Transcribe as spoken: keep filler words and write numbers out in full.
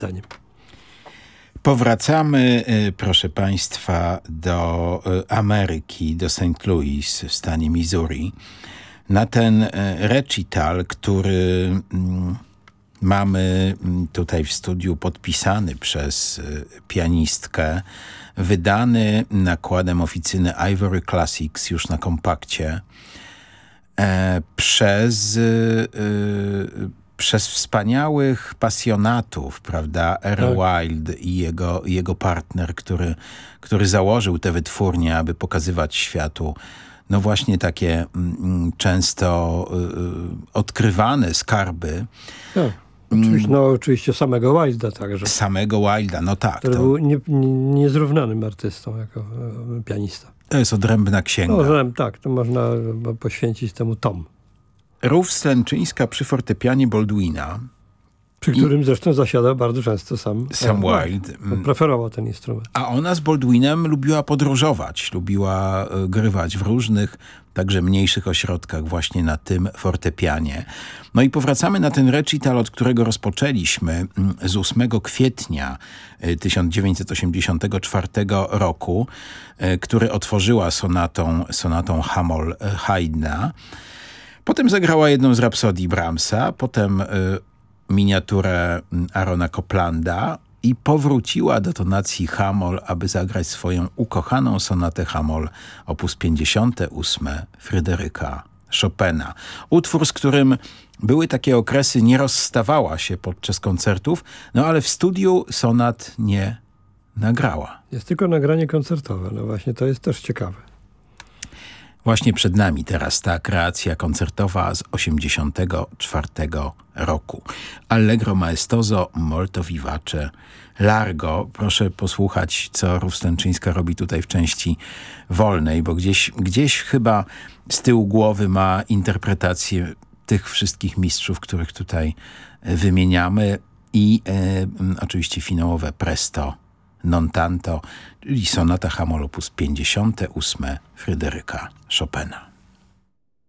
zdaniem. Powracamy, proszę Państwa, do Ameryki, do Saint Louis w stanie Missouri, na ten recital, który mamy tutaj w studiu podpisany przez pianistkę, wydany nakładem oficyny Ivory Classics już na kompakcie, e, przez, e, przez wspaniałych pasjonatów, prawda, R. Tak. Wilde i jego, jego partner, który, który założył tę wytwórnię, aby pokazywać światu no właśnie takie mm, często y, odkrywane skarby. Tak. Oczywiście, no, oczywiście samego Wilda także. Samego Wilda, no tak. Który to, był nie, nie, niezrównanym artystą jako e, pianista. to jest odrębna księga. No, że, tak, to można poświęcić temu tom. Rów Slęczyńska przy fortepianie Baldwina. Przy którym I, zresztą zasiadał bardzo często sam, sam e, Wilde. No, preferował ten instrument. A ona z Baldwinem lubiła podróżować, lubiła y, grywać w różnych, także mniejszych ośrodkach właśnie na tym fortepianie. No i powracamy na ten recital, od którego rozpoczęliśmy z ósmego kwietnia tysiąc dziewięćset osiemdziesiątego czwartego roku, y, który otworzyła sonatą, sonatą Hamoll Haydna. Potem zagrała jedną z rapsodii Brahmsa, potem y, miniaturę Arona Coplanda i powróciła do tonacji Hamoll, aby zagrać swoją ukochaną sonatę Hamoll opus pięćdziesiąte ósme Fryderyka Chopina. Utwór, z którym były takie okresy, nie rozstawała się podczas koncertów, no ale w studiu sonat nie nagrała. Jest tylko nagranie koncertowe, no właśnie to jest też ciekawe. Właśnie przed nami teraz ta kreacja koncertowa z osiemdziesiątego czwartego roku. Allegro maestoso, molto vivace, largo. Proszę posłuchać, co Rów Slęczyńska robi tutaj w części wolnej, bo gdzieś, gdzieś chyba z tyłu głowy ma interpretację tych wszystkich mistrzów, których tutaj wymieniamy i e, oczywiście finałowe presto non tanto, czyli sonata Hamoll opus pięćdziesiąte ósme Fryderyka Chopina.